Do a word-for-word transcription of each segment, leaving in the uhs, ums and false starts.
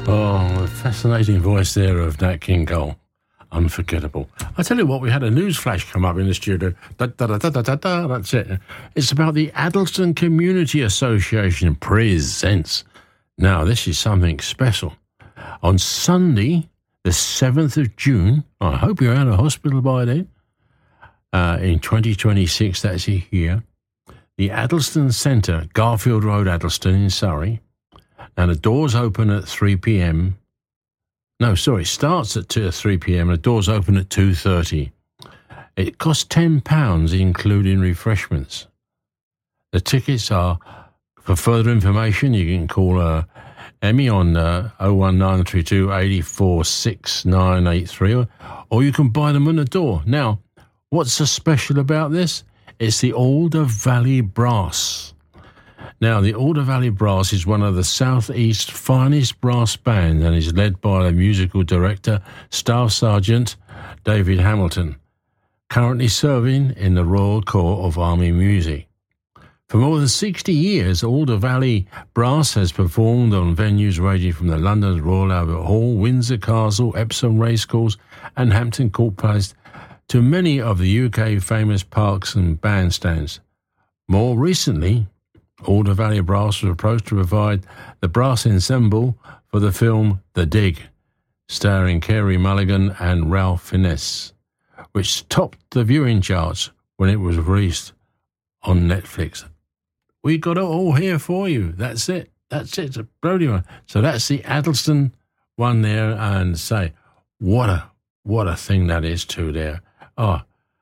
Oh, a fascinating voice there of Nat King Cole. Unforgettable. I tell you what, we had a news flash come up in the studio. Da, da, da, da, da, da, da, that's it. It's about the Addlestone Community Association presents. Now, this is something special. On Sunday, the seventh of June, I hope you're out of hospital by then, uh, in twenty twenty-six, that's a year, the Addlestone Centre, Garfield Road, Addlestone in Surrey, and the doors open at three p.m. No, sorry, starts at two or three p.m. and the doors open at two thirty. It costs ten pounds, including refreshments. The tickets are, for further information, you can call uh, Emmy on uh, oh one nine three two, eight four six nine eight three, or, or you can buy them on the door. Now, what's so special about this? It's the Alder Valley Brass. Now, the Alder Valley Brass is one of the South East's finest brass bands and is led by the musical director, Staff Sergeant David Hamilton, currently serving in the Royal Corps of Army Music. For more than sixty years, Alder Valley Brass has performed on venues ranging from the London's Royal Albert Hall, Windsor Castle, Epsom Racecourse and Hampton Court Place to many of the U K famous parks and bandstands. More recently, Alder Valley Brass was approached to provide the brass ensemble for the film The Dig, starring Carey Mulligan and Ralph Fiennes, which topped the viewing charts when it was released on Netflix. We got it all here for you. That's it. That's it. It's a brilliant one. So that's the Addlestone one there, and say, what a what a thing that is too there. Oh,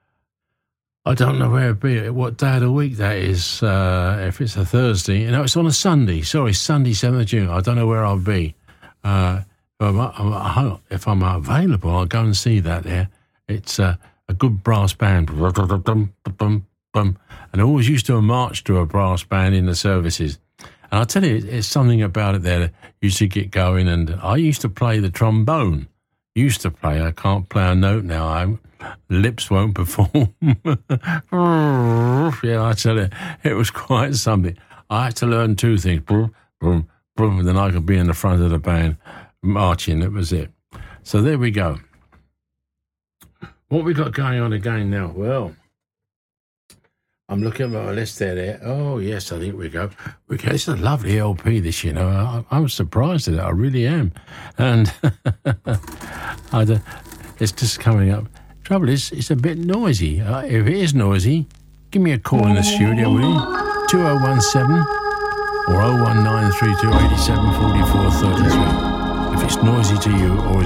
I don't know where it'd be, what day of the week that is, uh, if it's a Thursday. No, it's on a Sunday. Sorry, Sunday, seventh of June. I don't know where I'll be. Uh, if, I'm, if I'm available, I'll go and see that there. It's uh, a good brass band. And I always used to march to a brass band in the services. And I'll tell you, it's something about it there that used to get going. And I used to play the trombone. Used to play. I can't play a note now. I'm, lips won't perform. Yeah, I tell you, it was quite something. I had to learn two things. Boom, boom, boom, and then I could be in the front of the band marching. That was it. So there we go. What we got going on again now? Well, I'm looking at my list there. there. Oh, yes, I think we go. We go. It's a lovely L P, this, you know. I, I'm surprised at it. I really am. And I don't, it's just coming up. Trouble is, it's a bit noisy. Uh, if it is noisy, give me a call in the studio, will you? two oh one seven or oh one nine three two, eight seven four four three three. If it's noisy to you or